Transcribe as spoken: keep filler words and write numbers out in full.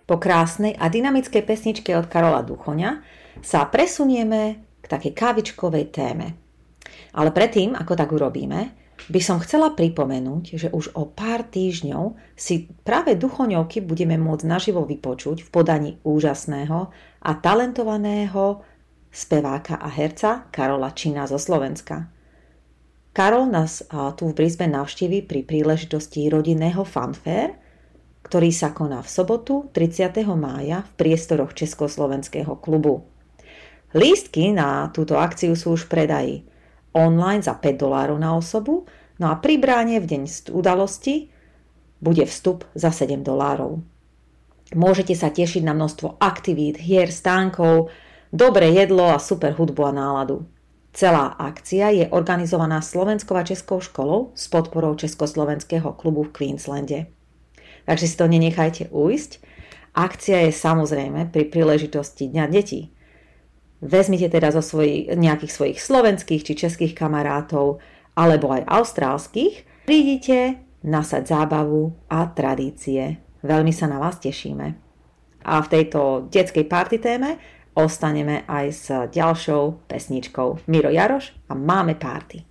Po krásnej a dynamickej pesničke od Karola Duchoňa sa presunieme k takej kávičkovej téme. Ale predtým, ako tak urobíme, by som chcela pripomenúť, že už o pár týždňov si práve Duchoňovky budeme môcť naživo vypočuť v podaní úžasného a talentovaného speváka a herca Karola Čína zo Slovenska. Karol nás tu v Brisbane navštíví pri príležitosti rodinného fanfare, ktorý sa koná v sobotu tridsiateho mája v priestoroch Československého klubu. Lístky na túto akciu sú už v predaji online za päť dolárov na osobu, no a pri bráne v deň udalosti bude vstup za sedem dolárov. Môžete sa tešiť na množstvo aktivít, hier, stánkov, dobré jedlo a super hudbu a náladu. Celá akcia je organizovaná Slovenskou a Českou školou s podporou Československého klubu v Queenslande. Takže si to nenechajte ujsť. Akcia je samozrejme pri príležitosti Dňa detí. Vezmite teda zo svojich, nejakých svojich slovenských či českých kamarátov alebo aj austrálskych. Prídite nasať zábavu a tradície. Veľmi sa na vás tešíme. A v tejto detskej party téme ostaneme aj s ďalšou pesničkou. Miro Jaroš a Máme party.